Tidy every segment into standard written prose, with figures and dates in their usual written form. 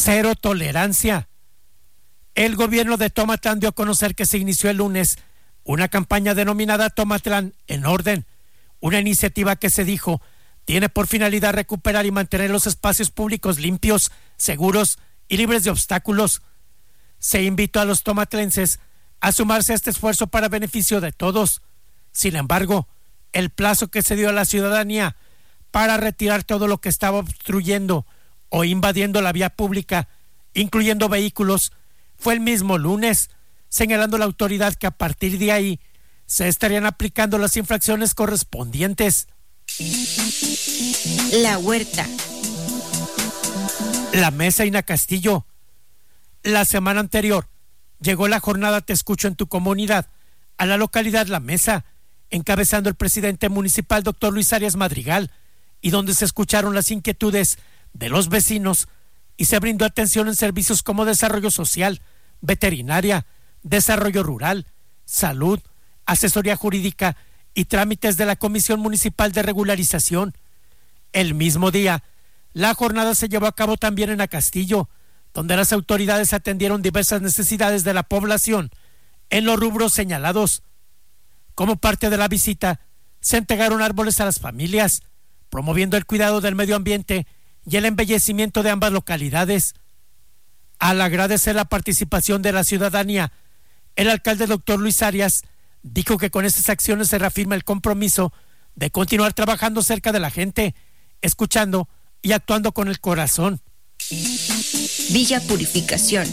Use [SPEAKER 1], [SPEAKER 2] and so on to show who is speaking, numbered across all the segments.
[SPEAKER 1] Cero tolerancia. El gobierno de Tomatlán dio a conocer que se inició el lunes una campaña denominada Tomatlán en Orden, una iniciativa que se dijo tiene por finalidad recuperar y mantener los espacios públicos limpios, seguros y libres de obstáculos. Se invitó a los tomatlenses a sumarse a este esfuerzo para beneficio de todos. Sin embargo, el plazo que se dio a la ciudadanía para retirar todo lo que estaba obstruyendo o invadiendo la vía pública, incluyendo vehículos, fue el mismo lunes, señalando la autoridad que a partir de ahí se estarían aplicando las infracciones correspondientes.
[SPEAKER 2] La Huerta.
[SPEAKER 1] La Mesa Ina Castillo. La semana anterior llegó la jornada Te Escucho en tu Comunidad a la localidad La Mesa, encabezando el presidente municipal doctor Luis Arias Madrigal, y donde se escucharon las inquietudes de los vecinos y se brindó atención en servicios como desarrollo social, veterinaria, desarrollo rural, salud, asesoría jurídica y trámites de la Comisión Municipal de Regularización. El mismo día, la jornada se llevó a cabo también en Acastillo, donde las autoridades atendieron diversas necesidades de la población en los rubros señalados. Como parte de la visita, se entregaron árboles a las familias, promoviendo el cuidado del medio ambiente y el embellecimiento de ambas localidades. Al agradecer la participación de la ciudadanía, el alcalde doctor Luis Arias dijo que con estas acciones se reafirma el compromiso de continuar trabajando cerca de la gente, escuchando y actuando con el corazón.
[SPEAKER 2] Villa Purificación.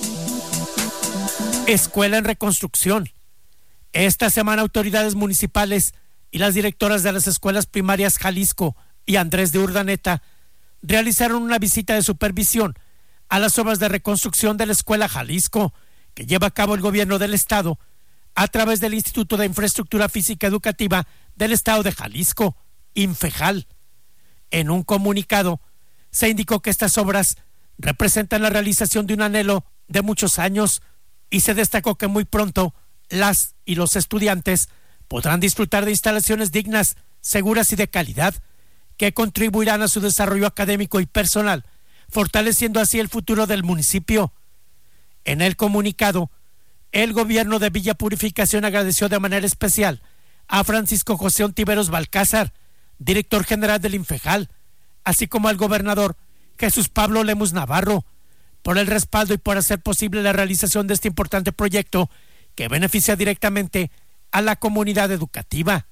[SPEAKER 1] Escuela en reconstrucción. Esta semana autoridades municipales y las directoras de las escuelas primarias Jalisco y Andrés de Urdaneta realizaron una visita de supervisión a las obras de reconstrucción de la escuela Jalisco que lleva a cabo el gobierno del estado a través del Instituto de Infraestructura Física Educativa del estado de Jalisco, Infejal. En un comunicado se indicó que estas obras representan la realización de un anhelo de muchos años y se destacó que muy pronto las y los estudiantes podrán disfrutar de instalaciones dignas, seguras y de calidad que contribuirán a su desarrollo académico y personal, fortaleciendo así el futuro del municipio. En el comunicado, el gobierno de Villa Purificación agradeció de manera especial a Francisco José Ontiveros Balcázar, director general del Infejal, así como al gobernador Jesús Pablo Lemus Navarro, por el respaldo y por hacer posible la realización de este importante proyecto que beneficia directamente a la comunidad educativa.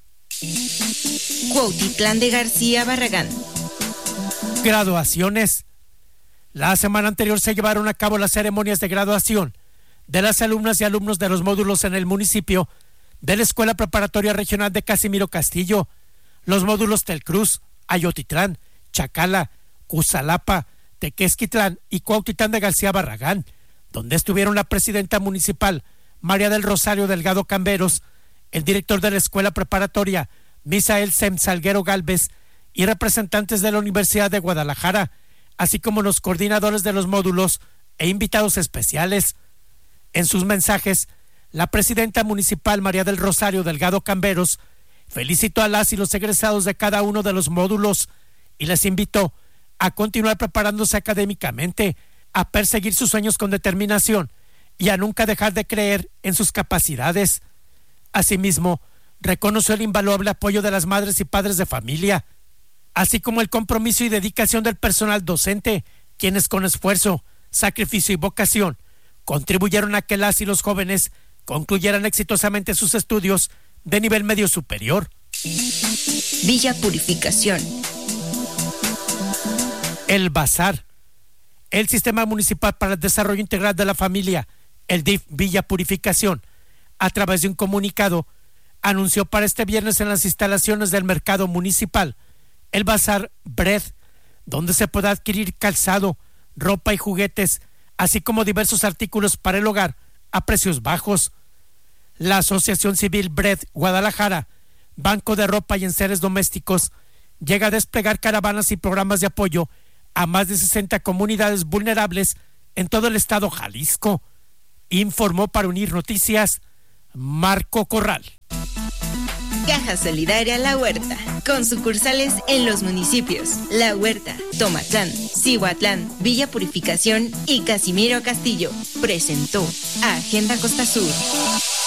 [SPEAKER 2] Cuautitlán de García Barragán.
[SPEAKER 1] Graduaciones. La semana anterior se llevaron a cabo las ceremonias de graduación de las alumnas y alumnos de los módulos en el municipio de la Escuela Preparatoria Regional de Casimiro Castillo, los módulos Telcruz, Ayotitlán, Chacala, Cusalapa, Tequesquitlán y Cuautitlán de García Barragán, donde estuvieron la presidenta municipal María del Rosario Delgado Camberos, el director de la Escuela Preparatoria Misael Sem Salguero Galvez y representantes de la Universidad de Guadalajara, así como los coordinadores de los módulos e invitados especiales. En sus mensajes, la presidenta municipal María del Rosario Delgado Camberos felicitó a las y los egresados de cada uno de los módulos y les invitó a continuar preparándose académicamente, a perseguir sus sueños con determinación y a nunca dejar de creer en sus capacidades. Asimismo, reconoció el invaluable apoyo de las madres y padres de familia, así como el compromiso y dedicación del personal docente, quienes con esfuerzo, sacrificio y vocación contribuyeron a que las y los jóvenes concluyeran exitosamente sus estudios de nivel medio superior.
[SPEAKER 2] Villa Purificación.
[SPEAKER 1] El Bazar. El Sistema Municipal para el Desarrollo Integral de la Familia, el DIF Villa Purificación, a través de un comunicado, anunció para este viernes en las instalaciones del mercado municipal el Bazar Bread, donde se podrá adquirir calzado, ropa y juguetes, así como diversos artículos para el hogar a precios bajos. La Asociación Civil Bread Guadalajara, Banco de Ropa y Enseres Domésticos, llega a desplegar caravanas y programas de apoyo a más de 60 comunidades vulnerables en todo el estado Jalisco. Informó para Unir Noticias Marco Corral.
[SPEAKER 2] Caja Solidaria La Huerta, con sucursales en los municipios La Huerta, Tomatlán, Cihuatlán, Villa Purificación y Casimiro Castillo, presentó Agenda Costa Sur.